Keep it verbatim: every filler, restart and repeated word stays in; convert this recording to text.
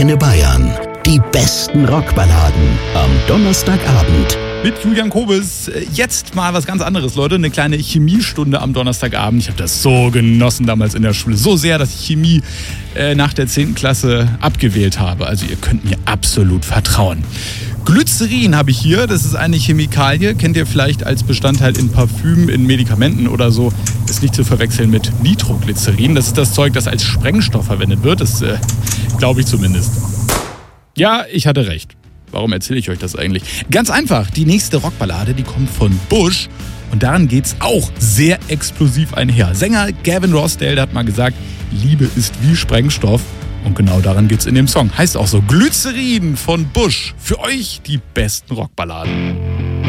Antenne Bayern. Die besten Rockballaden am Donnerstagabend. Mit Julian Kobes. Jetzt mal was ganz anderes, Leute. Eine kleine Chemiestunde am Donnerstagabend. Ich habe das so genossen damals in der Schule. So sehr, dass ich Chemie äh, nach der zehnten Klasse abgewählt habe. Also ihr könnt mir absolut vertrauen. Glycerin habe ich hier. Das ist eine Chemikalie. Kennt ihr vielleicht als Bestandteil in Parfüm, in Medikamenten oder so. Ist nicht zu verwechseln mit Nitroglycerin. Das ist das Zeug, das als Sprengstoff verwendet wird. Das äh, glaube ich zumindest. Ja, ich hatte recht. Warum erzähle ich euch das eigentlich? Ganz einfach, die nächste Rockballade, die kommt von Bush und daran geht's auch sehr explosiv einher. Sänger Gavin Rossdale, der hat mal gesagt, Liebe ist wie Sprengstoff und genau daran geht's in dem Song. Heißt auch so, Glycerin von Bush, für euch die besten Rockballaden.